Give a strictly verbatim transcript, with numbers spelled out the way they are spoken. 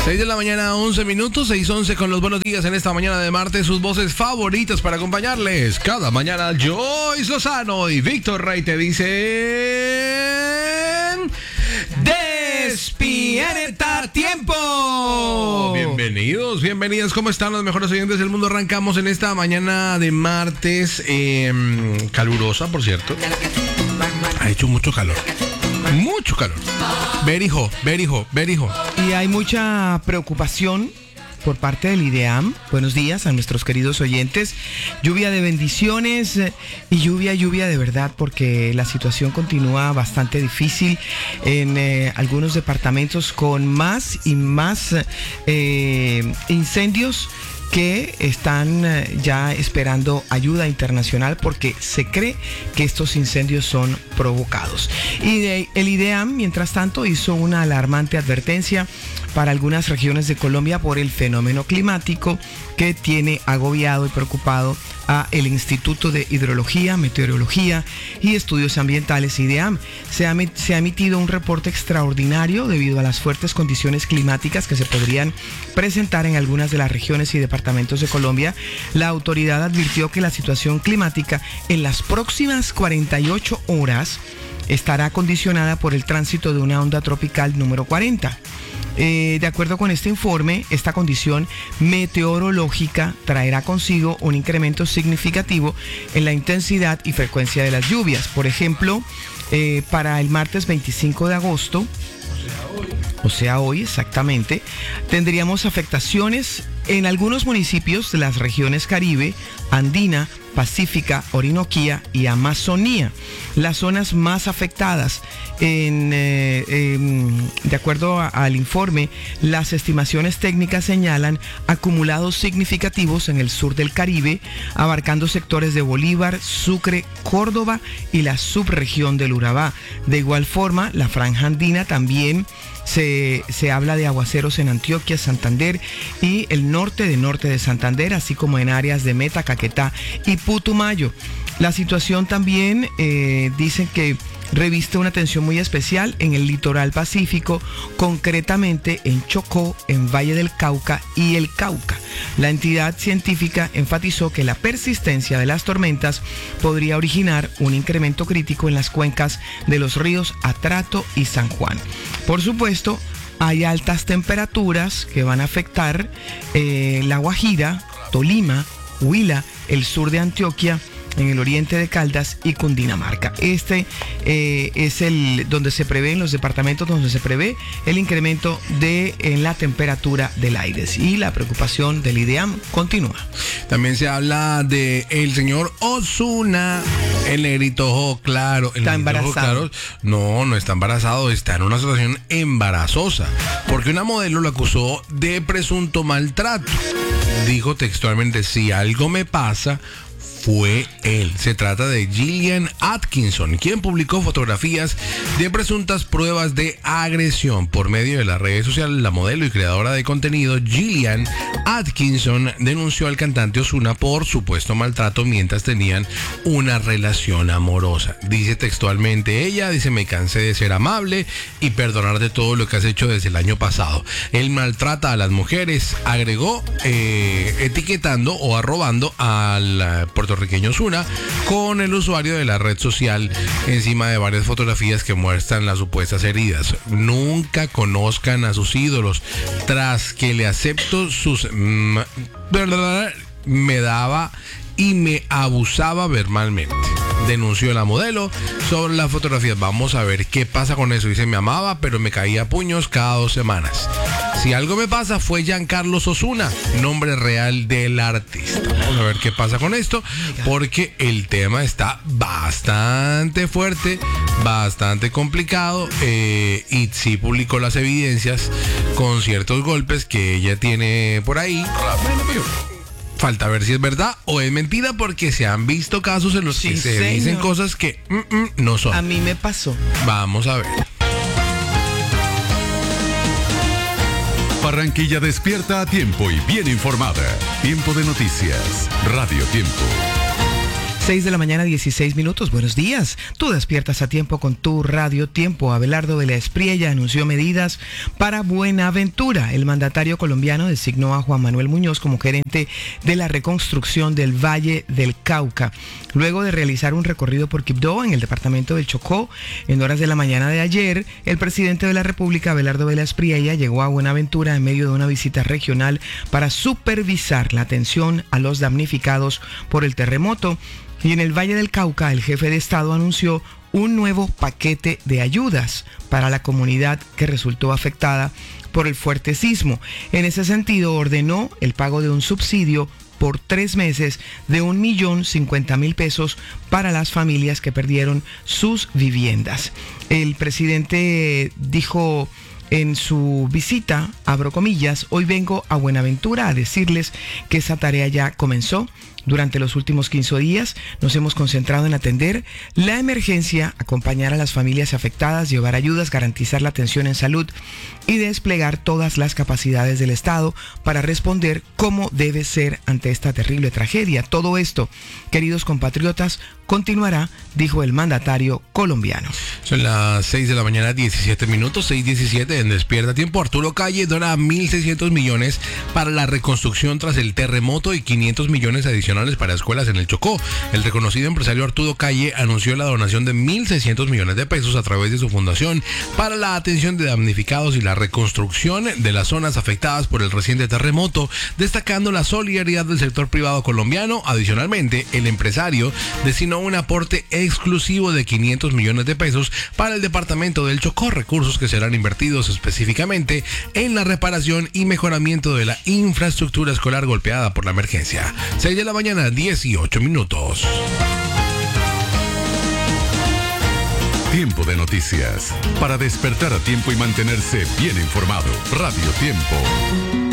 seis de la mañana, once minutos, seis once con los buenos días en esta mañana de martes. Sus voces favoritas para acompañarles cada mañana. Joyce Lozano y Víctor Rey te dicen... ¡Despierta tiempo! Bienvenidos, bienvenidas. ¿Cómo están los mejores oyentes del mundo? Arrancamos en esta mañana de martes, eh, calurosa, por cierto. Ha hecho mucho calor. Mucho calor. Berijo, Berijo, Berijo. Y hay mucha preocupación por parte del IDEAM. Buenos días a nuestros queridos oyentes. Lluvia de bendiciones y lluvia, lluvia de verdad, porque la situación continúa bastante difícil en eh, algunos departamentos con más y más eh, incendios que están ya esperando ayuda internacional porque se cree que estos incendios son provocados. Y de, el IDEAM, mientras tanto, hizo una alarmante advertencia para algunas regiones de Colombia por el fenómeno climático que tiene agobiado y preocupado a el Instituto de Hidrología, Meteorología y Estudios Ambientales, IDEAM. Se ha, se ha emitido un reporte extraordinario debido a las fuertes condiciones climáticas que se podrían presentar en algunas de las regiones y departamentos de Colombia. La autoridad advirtió que la situación climática en las próximas cuarenta y ocho horas estará condicionada por el tránsito de una onda tropical número cuarenta. Eh, de acuerdo con este informe, esta condición meteorológica traerá consigo un incremento significativo en la intensidad y frecuencia de las lluvias. Por ejemplo, eh, para el martes veinticinco de agosto, o sea hoy exactamente, tendríamos afectaciones en algunos municipios de las regiones Caribe, Andina, Pacífica, Orinoquía y Amazonía. Las zonas más afectadas, en, eh, eh, de acuerdo a, al informe, las estimaciones técnicas señalan acumulados significativos en el sur del Caribe, abarcando sectores de Bolívar, Sucre, Córdoba y la subregión del Urabá. De igual forma, la franja andina también se, se habla de aguaceros en Antioquia, Santander y el norte de norte de Santander, así como en áreas de Meta, Caquetá y Putumayo. La situación también eh, dicen que reviste una atención muy especial en el litoral pacífico, concretamente en Chocó, en Valle del Cauca y el Cauca. La entidad científica enfatizó que la persistencia de las tormentas podría originar un incremento crítico en las cuencas de los ríos Atrato y San Juan. Por supuesto, hay altas temperaturas que van a afectar eh, La Guajira, Tolima, Huila, el sur de Antioquia, en el oriente de Caldas y Cundinamarca. Este eh, es el donde se prevé, en los departamentos donde se prevé el incremento de en la temperatura del aire. Y la preocupación del IDEAM continúa. También se habla de el señor Ozuna, el negrito ojo claro. El está embarazado. Claro, no, no está embarazado, está en una situación embarazosa, porque una modelo lo acusó de presunto maltrato. Dijo textualmente: si algo me pasa, fue él. Se trata de Gillian Atkinson, quien publicó fotografías de presuntas pruebas de agresión. Por medio de las redes sociales, la modelo y creadora de contenido Gillian Atkinson denunció al cantante Ozuna por supuesto maltrato mientras tenían una relación amorosa. Dice textualmente ella, dice: me cansé de ser amable y perdonar de todo lo que has hecho desde el año pasado. Él maltrata a las mujeres, agregó, eh, etiquetando o arrobando al puertorriqueño Ozuna con el usuario de la red social encima de varias fotografías que muestran las supuestas heridas. Nunca conozcan a sus ídolos. Tras que le acepto sus... Mm, me daba y me abusaba verbalmente, denunció la modelo sobre las fotografías. Vamos a ver qué pasa con eso. Dice: me amaba, pero me caía a puños cada dos semanas. Si algo me pasa, fue Giancarlos Ozuna, nombre real del artista. Vamos a ver qué pasa con esto, porque el tema está bastante fuerte, bastante complicado, eh, y sí publicó las evidencias con ciertos golpes que ella tiene por ahí. Falta ver si es verdad o es mentira, porque se han visto casos en los sí, que se señor. dicen cosas que mm, mm, no son. A mí me pasó. Vamos a ver. Barranquilla despierta a tiempo y bien informada. Tiempo de noticias. Radio Tiempo. seis de la mañana, dieciséis minutos. Buenos días. Tú despiertas a tiempo con tu Radio Tiempo. Abelardo de la Espriella anunció medidas para Buenaventura. El mandatario colombiano designó a Juan Manuel Muñoz como gerente de la reconstrucción del Valle del Cauca. Luego de realizar un recorrido por Quibdó, en el departamento del Chocó, en horas de la mañana de ayer, el presidente de la República, Abelardo de la Espriella, llegó a Buenaventura en medio de una visita regional para supervisar la atención a los damnificados por el terremoto. Y en el Valle del Cauca, el jefe de Estado anunció un nuevo paquete de ayudas para la comunidad que resultó afectada por el fuerte sismo. En ese sentido, ordenó el pago de un subsidio por tres meses de un millón cincuenta mil pesos para las familias que perdieron sus viviendas. El presidente dijo en su visita, abro comillas, hoy vengo a Buenaventura a decirles que esa tarea ya comenzó. Durante los últimos quince días nos hemos concentrado en atender la emergencia, acompañar a las familias afectadas, llevar ayudas, garantizar la atención en salud y desplegar todas las capacidades del Estado para responder como debe ser ante esta terrible tragedia. Todo esto, queridos compatriotas, continuará, dijo el mandatario colombiano. Son las seis de la mañana, diecisiete minutos, seis diecisiete en Despierta Tiempo. Arturo Calle dona mil seiscientos millones para la reconstrucción tras el terremoto y quinientos millones adicionales para escuelas en el Chocó. El reconocido empresario Arturo Calle anunció la donación de mil seiscientos millones de pesos a través de su fundación para la atención de damnificados y la reconstrucción de las zonas afectadas por el reciente terremoto, destacando la solidaridad del sector privado colombiano. Adicionalmente, el empresario destinó un aporte exclusivo de quinientos millones de pesos para el departamento del Chocó, recursos que serán invertidos específicamente en la reparación y mejoramiento de la infraestructura escolar golpeada por la emergencia. seis de la mañana, dieciocho minutos. Tiempo de noticias. Para despertar a tiempo y mantenerse bien informado. Radio Tiempo.